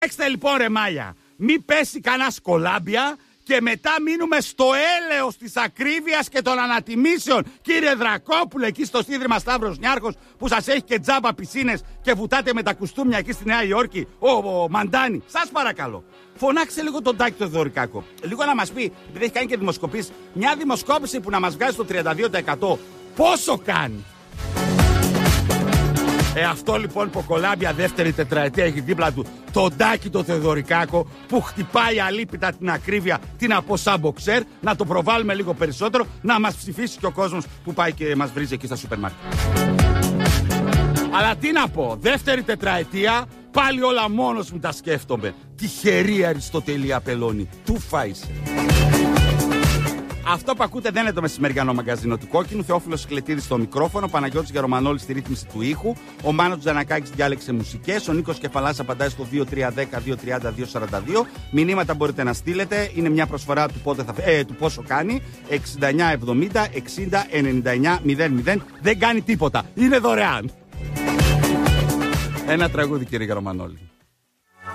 Έξτε λοιπόν ρε Μάγια, μην πέσει κανένα κολάμπια και μετά μείνουμε στο έλεος της ακρίβειας και των ανατιμήσεων. Κύριε Δρακόπουλε, εκεί στο Σίδρυμα Σταύρος Νιάρχος που σας έχει και τζάμπα πισίνες και βουτάτε με τα κουστούμια εκεί στη Νέα Υόρκη, ο Μαντάνη. Σας παρακαλώ, φωνάξε λίγο τον Τάκη τον Θεοδωρικάκο. Λίγο να μας πει, επειδή έχει κάνει και δημοσκοπήσεις, μια δημοσκόπηση που να μας βγάζει στο 32% πόσο κάνει. Αυτό λοιπόν που κολάμπια δεύτερη τετραετία έχει δίπλα του τον Τάκη τον Θεοδωρικάκο που χτυπάει αλίπητα την ακρίβεια, την από σαν μποξέρ, να το προβάλλουμε λίγο περισσότερο, να μας ψηφίσει και ο κόσμος που πάει και μας βρίζει εκεί στα σούπερ μάρκετ. Αλλά τι να πω, δεύτερη τετραετία, πάλι όλα μόνος μου τα σκέφτομαι. Τυχερή Αριστοτελή Απελώνη, του φάισε. Αυτό που ακούτε δεν είναι το μεσημεριανό μαγκαζίνο του Κόκκινου. Θεόφιλος Σκλετίδης στο μικρόφωνο, Παναγιώτης Γερομανόλης στη ρύθμιση του ήχου, ο Μάνος Τζανακάκης διάλεξε μουσικές, ο Νίκος Κεφαλάς απαντάει στο 2310-230-242. Μηνύματα μπορείτε να στείλετε, είναι μια προσφορά του πόσο κάνει, 6970-60-99-00. Δεν κάνει τίποτα, είναι δωρεάν. Ένα τραγούδι κύριε Γερομανόλη.